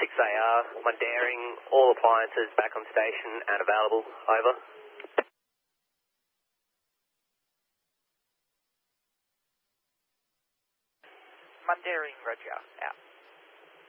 6AR, Mundaring, all appliances back on station and available. Over. Mundaring, roger, out.